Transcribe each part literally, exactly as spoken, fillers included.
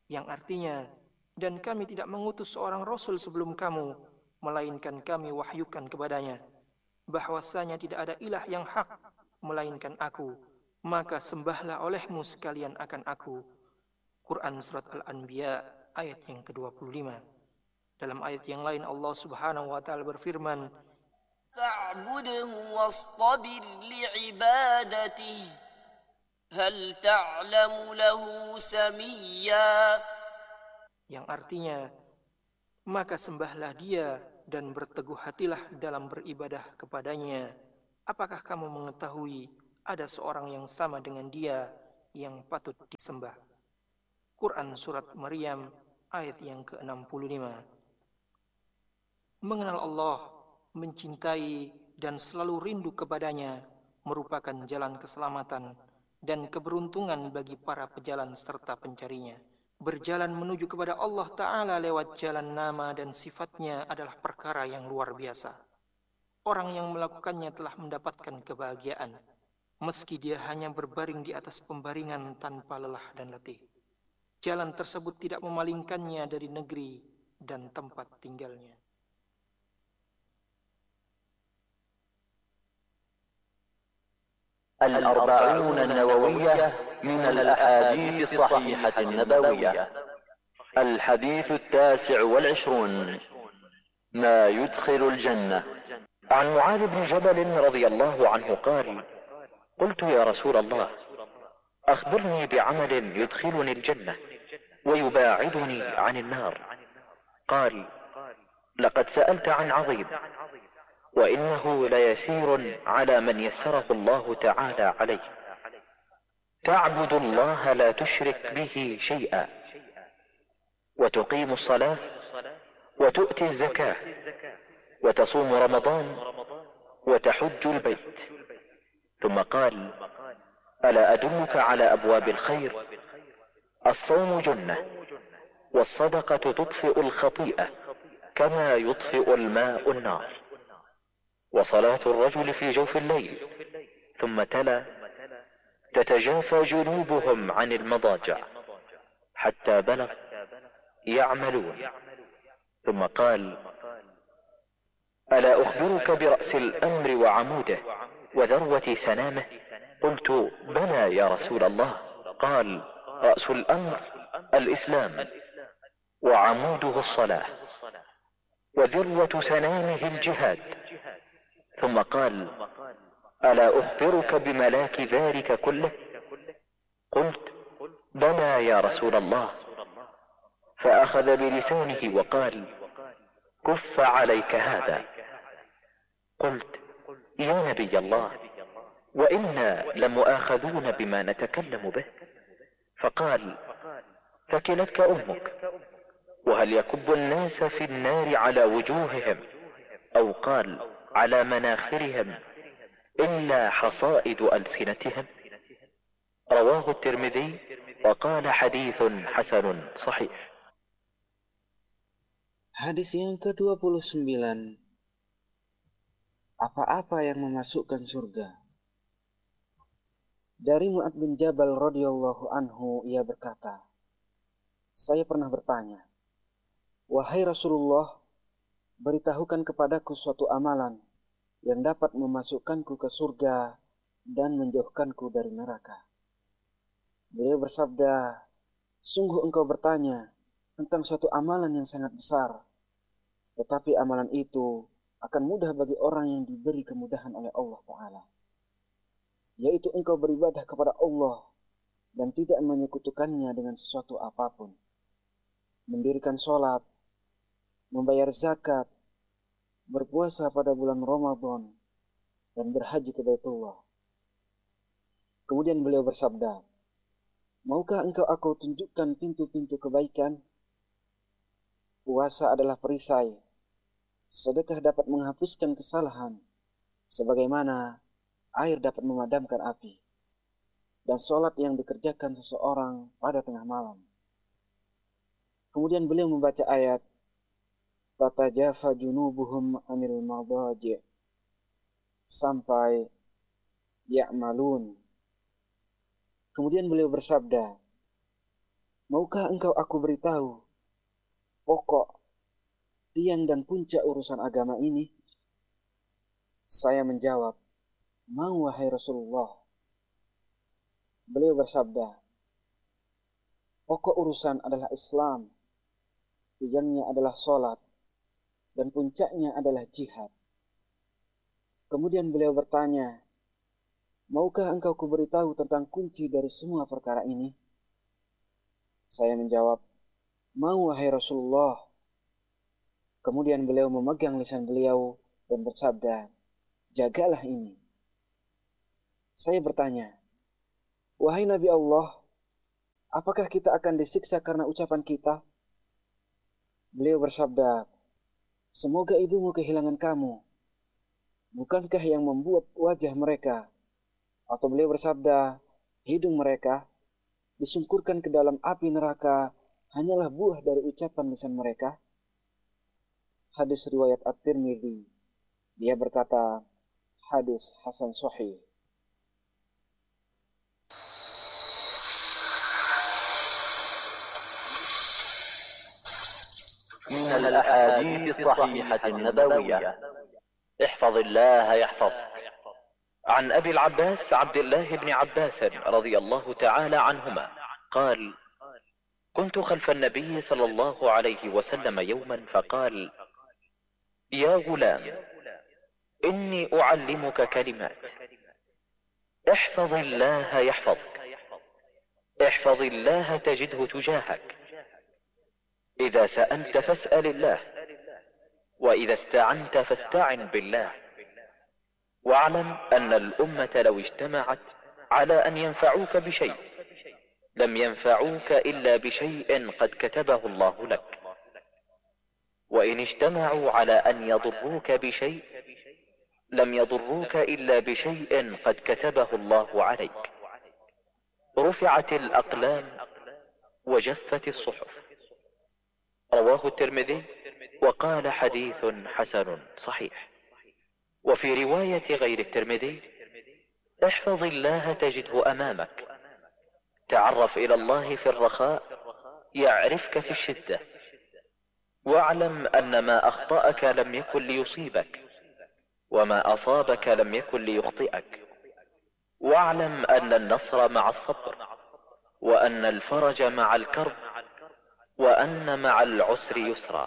yang artinya, dan kami tidak mengutus seorang rasul sebelum kamu, melainkan kami wahyukan kepadanya bahwasanya tidak ada ilah yang hak melainkan aku, maka sembahlah olehmu sekalian akan aku. Quran Surat Al-Anbiya ayat yang kedua puluh lima. Dalam ayat yang lain Allah Subhanahu wa taala berfirman, "Fa'budhu wastabir li'ibadatihi, hal ta'lamu lahu samiyya." Yang artinya, maka sembahlah dia dan berteguh hatilah dalam beribadah kepadanya. Apakah kamu mengetahui ada seorang yang sama dengan dia yang patut disembah? Quran Surat Maryam ayat yang ke enam puluh lima. Mengenal Allah, mencintai dan selalu rindu kepadanya merupakan jalan keselamatan dan keberuntungan bagi para pejalan serta pencarinya. Berjalan menuju kepada Allah Ta'ala lewat jalan nama dan sifatnya adalah perkara yang luar biasa. Orang yang melakukannya telah mendapatkan kebahagiaan, meski dia hanya berbaring di atas pembaringan tanpa lelah dan letih. Jalan tersebut tidak memalingkannya dari negeri dan tempat tinggalnya. الأربعون النووية من الأحاديث الصحيحة النبوية. الحديث التاسع والعشرون: ما يدخل الجنة. عن معاذ بن جبل رضي الله عنه قال: قلت يا رسول الله، أخبرني بعمل يدخلني الجنة ويباعدني عن النار. قال: لقد سألت عن عظيم، وإنه ليسير على من يسره الله تعالى عليه. تعبد الله لا تشرك به شيئا، وتقيم الصلاة، وتؤتي الزكاة، وتصوم رمضان، وتحج البيت. ثم قال: ألا أدلك على أبواب الخير؟ الصوم جنة، والصدقة تطفئ الخطيئة كما يطفئ الماء النار، وصلاة الرجل في جوف الليل. ثم تلا: تتجافى جنوبهم عن المضاجع، حتى بلغ: يعملون. ثم قال: ألا أخبرك برأس الأمر وعموده وذروة سنامه؟ قلت: بلى يا رسول الله. قال: رأس الأمر الإسلام، وعموده الصلاة، وذروة سنامه الجهاد. ثم قال: ألا أخبرك بملاك ذلك كله؟ قلت: بلى يا رسول الله. فأخذ بلسانه وقال: كف عليك هذا. قلت: يا نبي الله، وإنا لمؤاخذون بما نتكلم به. فقال: ثكلتك أمك. وهل يكب الناس في النار على وجوههم، أو قال على مناخرهم، إلا حصائد ألسنتهم؟ رواه الترمذي وقال حديث حسن صحيح. Hadis yang ke dua puluh sembilan. Apa-apa yang memasukkan surga? Dari Mu'adz bin Jabal radhiyallahu anhu, ia berkata, saya pernah bertanya, wahai Rasulullah, beritahukan kepadaku suatu amalan yang dapat memasukkanku ke surga dan menjauhkanku dari neraka. Beliau bersabda, sungguh engkau bertanya tentang suatu amalan yang sangat besar, tetapi amalan itu akan mudah bagi orang yang diberi kemudahan oleh Allah Ta'ala, yaitu engkau beribadah kepada Allah dan tidak menyekutukannya dengan sesuatu apapun, mendirikan sholat, membayar zakat, berpuasa pada bulan Ramadan, dan berhaji ke Baitullah. Kemudian beliau bersabda, maukah engkau aku tunjukkan pintu-pintu kebaikan? Puasa adalah perisai, sedekah dapat menghapuskan kesalahan, sebagaimana air dapat memadamkan api, dan sholat yang dikerjakan seseorang pada tengah malam. Kemudian beliau membaca ayat, tatajafa junubuhum anil madaji' sampai ya'malun. Kemudian beliau bersabda, maukah engkau aku beritahu pokok, tiang dan puncak urusan agama ini? Saya menjawab, mau wahai Rasulullah. Beliau bersabda, pokok urusan adalah Islam, tiangnya adalah sholat, dan puncaknya adalah jihad. Kemudian beliau bertanya, maukah engkau kuberitahu tentang kunci dari semua perkara ini? Saya menjawab, mau wahai Rasulullah. Kemudian beliau memegang lisan beliau dan bersabda, jagalah ini. Saya bertanya, wahai Nabi Allah, apakah kita akan disiksa karena ucapan kita? Beliau bersabda, semoga ibumu kehilangan kamu. Bukankah yang membuat wajah mereka? Atau beliau bersabda, hidung mereka disungkurkan ke dalam api neraka hanyalah buah dari ucapan lisan mereka? Hadis riwayat At-Tirmidzi. Dia berkata, hadis hasan sahih. من الأحاديث الصحيحة النبوية احفظ الله يحفظك. عن أبي العباس عبد الله بن عباس رضي الله تعالى عنهما قال: كنت خلف النبي صلى الله عليه وسلم يوما فقال: يا غلام إني أعلمك كلمات احفظ الله يحفظك، احفظ الله تجده تجاهك، إذا سألت فاسأل الله، وإذا استعنت فاستعن بالله، واعلم أن الأمة لو اجتمعت على أن ينفعوك بشيء لم ينفعوك إلا بشيء قد كتبه الله لك، وإن اجتمعوا على أن يضروك بشيء لم يضروك إلا بشيء قد كتبه الله عليك، رفعت الأقلام وجفت الصحف. رواه الترمذي وقال حديث حسن صحيح. وفي رواية غير الترمذي: احفظ الله تجده أمامك، تعرف إلى الله في الرخاء يعرفك في الشدة، واعلم أن ما أخطأك لم يكن ليصيبك، وما أصابك لم يكن ليخطئك، واعلم أن النصر مع الصبر، وأن الفرج مع الكرب، وأن مع العسر يسرا.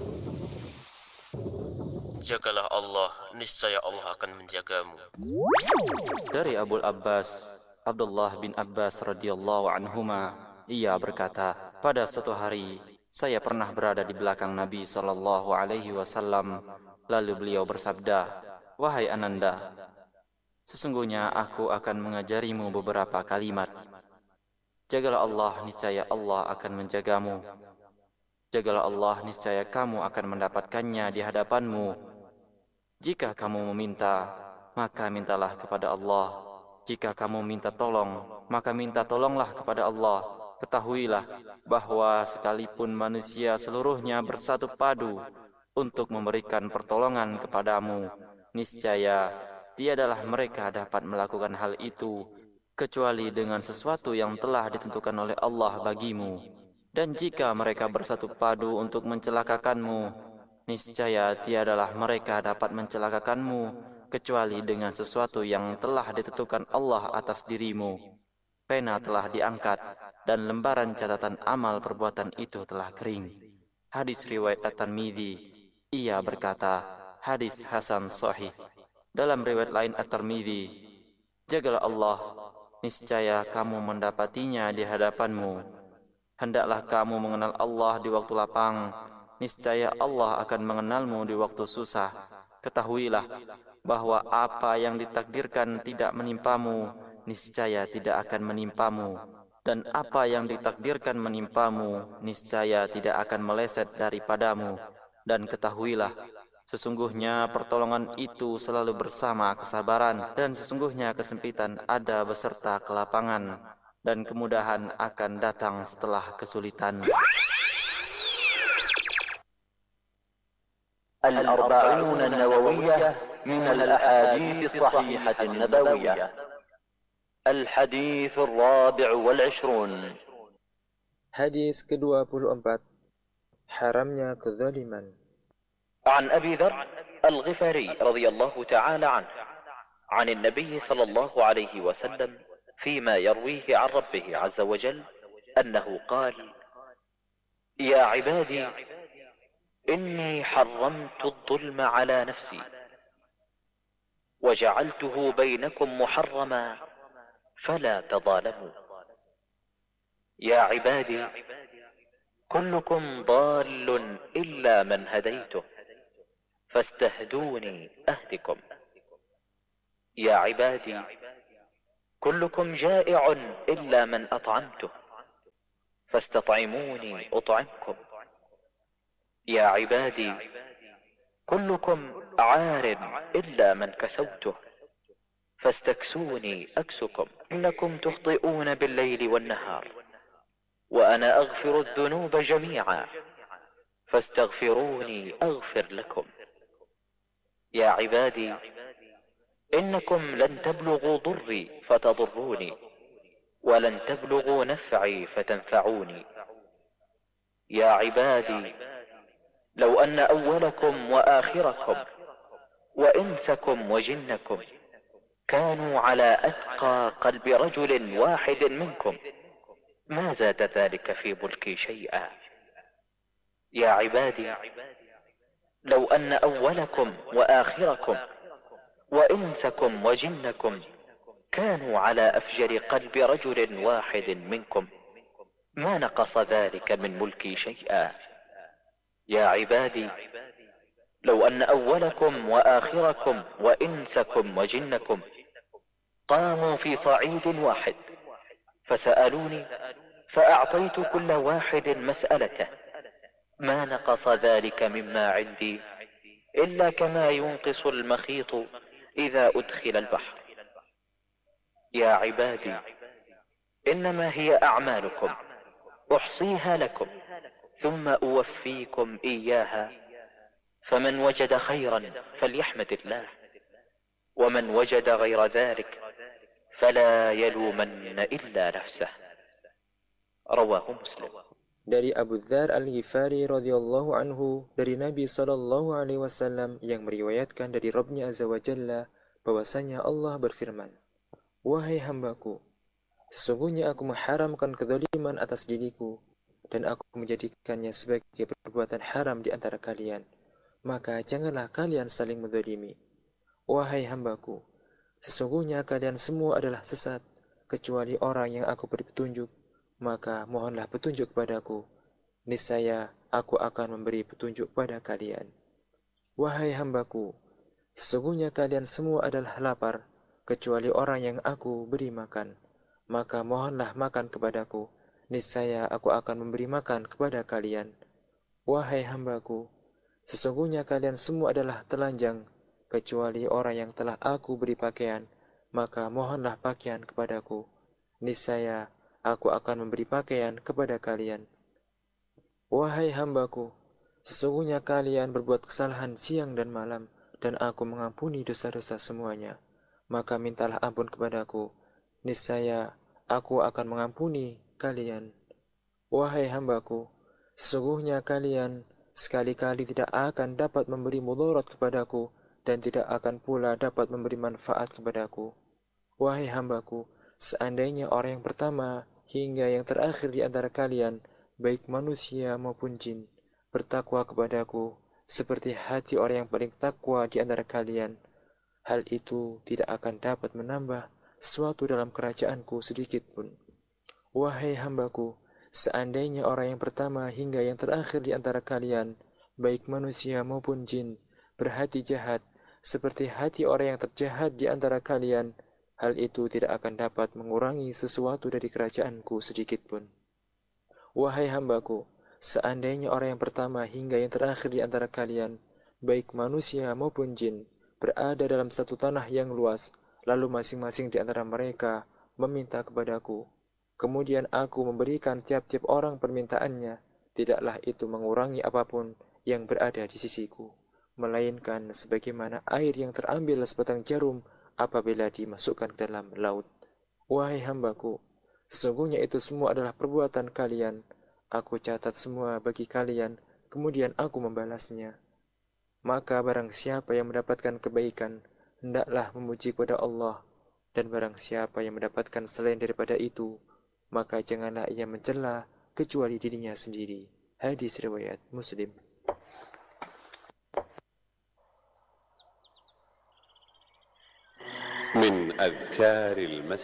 Jagalah Allah, niscaya Allah akan menjagamu. Dari Abu Abbas, Abdullah bin Abbas radhiyallahu anhuma, ia berkata, pada suatu hari saya pernah berada di belakang Nabi sallallahu alaihi wasallam, lalu beliau bersabda, wahai Ananda, sesungguhnya aku akan mengajarimu beberapa kalimat. Jagalah Allah, niscaya Allah akan menjagamu. Jagalah Allah, niscaya kamu akan mendapatkannya di hadapanmu. Jika kamu meminta, maka mintalah kepada Allah. Jika kamu minta tolong, maka minta tolonglah kepada Allah. Ketahuilah bahwa sekalipun manusia seluruhnya bersatu padu untuk memberikan pertolongan kepadamu, niscaya tiadalah mereka dapat melakukan hal itu kecuali dengan sesuatu yang telah ditentukan oleh Allah bagimu. Dan jika mereka bersatu padu untuk mencelakakanmu, niscaya tiadalah mereka dapat mencelakakanmu kecuali dengan sesuatu yang telah ditentukan Allah atas dirimu. Pena telah diangkat dan lembaran catatan amal perbuatan itu telah kering. Hadis riwayat At-Tirmidzi. Ia berkata, hadis hasan sahih. Dalam riwayat lain At-Tirmidzi, jagalah Allah, niscaya kamu mendapatinya di hadapanmu. Hendaklah kamu mengenal Allah di waktu lapang, niscaya Allah akan mengenalmu di waktu susah. Ketahuilah bahwa apa yang ditakdirkan tidak menimpamu, niscaya tidak akan menimpamu. Dan apa yang ditakdirkan menimpamu, niscaya tidak akan meleset daripadamu. Dan ketahuilah, sesungguhnya pertolongan itu selalu bersama kesabaran, dan sesungguhnya kesempitan ada beserta kelapangan, dan kemudahan akan datang setelah kesulitan. الأربعون النووية من الأحاديث الصحيحة النبوية. الحديث الرابع والعشرون: Hadis kedua puluh empat. Haramnya kezaliman. عن أبي ذر الغفاري رضي الله تعالى عنه عن النبي صلى الله عليه وسلم فيما يرويه عن ربه عز وجل أنه قال: يا عبادي إني حرمت الظلم على نفسي وجعلته بينكم محرما فلا تظالموا. يا عبادي كلكم ضال إلا من هديته فاستهدوني أهدكم. يا عبادي كلكم جائع إلا من أطعمته فاستطعموني أطعمكم. يا عبادي كلكم عار إلا من كسوته فاستكسوني أكسكم. إنكم تخطئون بالليل والنهار وأنا أغفر الذنوب جميعا فاستغفروني أغفر لكم. يا عبادي إنكم لن تبلغوا ضري فتضروني ولن تبلغوا نفعي فتنفعوني. يا عبادي لو أن أولكم وآخركم وإنسكم وجنكم كانوا على أتقى قلب رجل واحد منكم ما زاد ذلك في ملكي شيئا. يا عبادي لو أن أولكم وآخركم وإنسكم وجنكم كانوا على أفجر قلب رجل واحد منكم ما نقص ذلك من ملكي شيئا. يا عبادي لو أن أولكم وآخركم وإنسكم وجنكم قاموا في صعيد واحد فسألوني فأعطيت كل واحد مسألته ما نقص ذلك مما عندي إلا كما ينقص المخيط إذا أدخل البحر. يا عبادي إنما هي أعمالكم أحصيها لكم ثم أوفيكم إياها فمن وجد خيرا فليحمد الله ومن وجد غير ذلك فلا يلومن إلا نفسه. رواه مسلم. Dari Abu Dzar Al-Ghifari radhiyallahu anhu dari Nabi sallallahu alaihi wasallam yang meriwayatkan dari Rabb-Nya azza wa jalla bahwasanya Allah berfirman, "Wahai hambaku, sesungguhnya aku mengharamkan kezaliman atas diriku dan aku menjadikannya sebagai perbuatan haram di antara kalian, maka janganlah kalian saling menzalimi. Wahai hambaku, sesungguhnya kalian semua adalah sesat kecuali orang yang aku beri petunjuk, maka mohonlah petunjuk padaku, niscaya aku akan memberi petunjuk pada kalian. Wahai hambaku, sesungguhnya kalian semua adalah lapar, kecuali orang yang aku beri makan, maka mohonlah makan kepadaku, niscaya aku akan memberi makan kepada kalian. Wahai hambaku, sesungguhnya kalian semua adalah telanjang, kecuali orang yang telah aku beri pakaian, maka mohonlah pakaian kepadaku, niscaya aku akan memberi pakaian kepada kalian. Wahai hambaku, sesungguhnya kalian berbuat kesalahan siang dan malam, dan aku mengampuni dosa-dosa semuanya. Maka mintalah ampun kepadaku, niscaya aku akan mengampuni kalian. Wahai hambaku, sesungguhnya kalian sekali-kali tidak akan dapat memberi mudarat kepadaku, dan tidak akan pula dapat memberi manfaat kepadaku. Wahai hambaku, seandainya orang yang pertama hingga yang terakhir di antara kalian, baik manusia maupun jin, bertakwa kepadaku seperti hati orang yang paling takwa di antara kalian, hal itu tidak akan dapat menambah sesuatu dalam kerajaanku sedikit pun. Wahai hambaku, seandainya orang yang pertama hingga yang terakhir di antara kalian, baik manusia maupun jin, berhati jahat seperti hati orang yang terjahat di antara kalian, hal itu tidak akan dapat mengurangi sesuatu dari kerajaanku sedikit pun. Wahai hambaku, seandainya orang yang pertama hingga yang terakhir di antara kalian, baik manusia maupun jin, berada dalam satu tanah yang luas, lalu masing-masing di antara mereka meminta kepadaku, kemudian aku memberikan tiap-tiap orang permintaannya, tidaklah itu mengurangi apapun yang berada di sisiku, melainkan sebagaimana air yang terambil sebatang jarum apabila dimasukkan ke dalam laut. Wahai hambaku, sesungguhnya itu semua adalah perbuatan kalian, Aku catat semua bagi kalian, kemudian aku membalasnya. Maka barang siapa yang mendapatkan kebaikan, hendaklah memuji kepada Allah, dan barang siapa yang mendapatkan selain daripada itu, maka janganlah ia mencela kecuali dirinya sendiri. Hadis riwayat Muslim. من أذكار المسجد